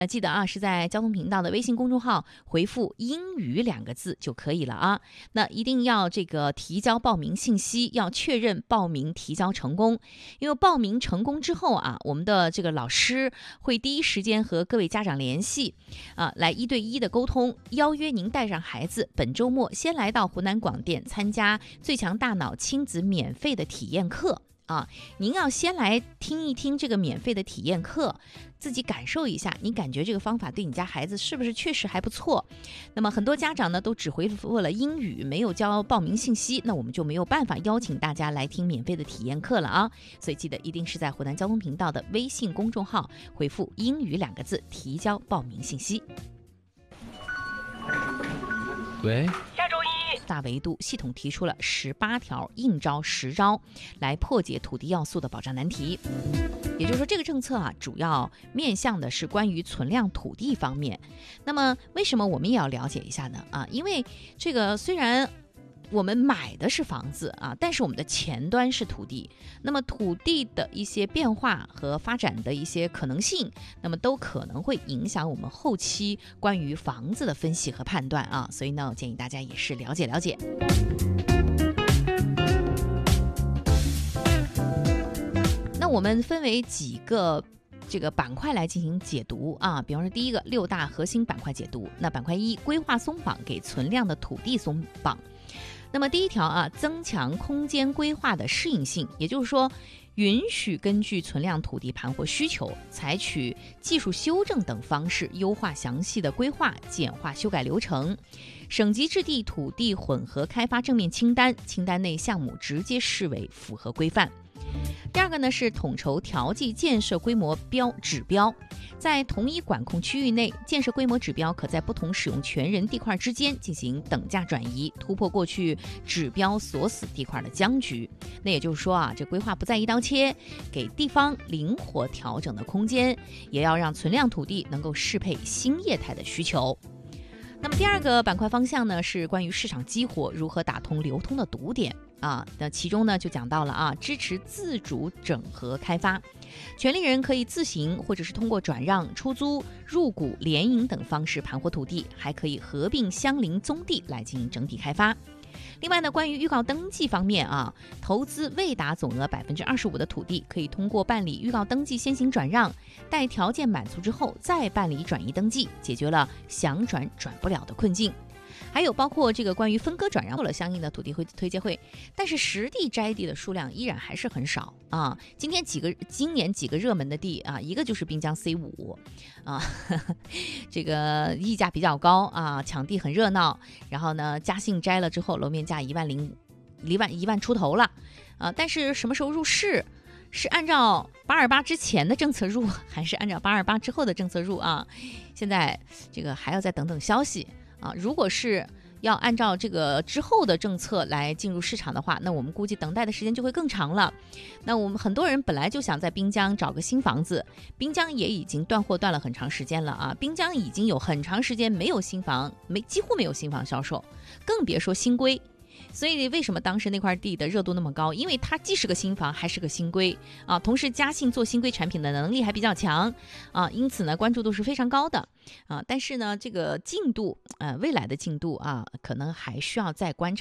记得啊，是在交通频道的微信公众号回复英语2个字就可以了啊。那一定要这个提交报名信息，要确认报名提交成功。因为报名成功之后啊，我们的这个老师会第一时间和各位家长联系啊，来1对1的沟通，邀约您带上孩子本周末先来到湖南广电参加最强大脑亲子免费的体验课。您要先来听一听这个免费的体验课，自己感受一下，你感觉这个方法对你家孩子是不是确实还不错？那么很多家长呢都只回复了英语，没有交报名信息，那我们就没有办法邀请大家来听免费的体验课了啊！所以记得一定是在湖南交通频道的微信公众号回复英语2个字提交报名信息。 喂， 下周一大维度系统提出了18条应招实招，来破解土地要素的保障难题。也就是说，这个政策啊，主要面向的是关于存量土地方面。那么，为什么我们也要了解一下呢？因为这个虽然我们买的是房子啊，但是我们的前端是土地。那么土地的一些变化和发展的一些可能性，那么都可能会影响我们后期关于房子的分析和判断啊。所以呢，我建议大家也是了解了解。那我们分为几个这个板块来进行解读啊，比方说第一个6大核心板块解读。那板块1，规划松绑给存量的土地松绑。那么第一条啊，增强空间规划的适应性，也就是说，允许根据存量土地盘或需求，采取技术修正等方式优化详细的规划，简化修改流程。省级制定土地混合开发正面清单，清单内项目直接视为符合规范。第二个呢是统筹调剂建设规模指标，在同一管控区域内，建设规模指标可在不同使用权人地块之间进行等价转移，突破过去指标锁死地块的僵局。那也就是说啊，这规划不再一刀切，给地方灵活调整的空间，也要让存量土地能够适配新业态的需求。那么第二个板块方向呢，是关于市场激活如何打通流通的堵点啊。那其中呢就讲到了啊，支持自主整合开发，权利人可以自行或者是通过转让、出租、入股、联营等方式盘活土地，还可以合并相邻宗地来进行整体开发。另外呢，关于预告登记方面啊，投资未达总额25%的土地，可以通过办理预告登记先行转让，待条件满足之后再办理转移登记，解决了想转转不了的困境。还有包括这个关于分割转让做了相应的土地推介会，但是实地摘地的数量依然还是很少啊。今年几个热门的地啊，一个就是滨江 C5啊，这个溢价比较高啊，抢地很热闹。然后呢，嘉信摘了之后，楼面价1万出头了啊。但是什么时候入市？是按照828之前的政策入，还是按照828之后的政策入啊？现在这个还要再等等消息。如果是要按照这个之后的政策来进入市场的话，那我们估计等待的时间就会更长了。那我们很多人本来就想在滨江找个新房子，滨江也已经断货断了很长时间了啊，滨江已经有很长时间没有新房，几乎没有新房销售，更别说新规。所以为什么当时那块地的热度那么高？因为它既是个新房，还是个新规啊。同时，嘉信做新规产品的能力还比较强啊，因此呢，关注度是非常高的啊。但是呢，这个进度，未来的进度啊，可能还需要再观察。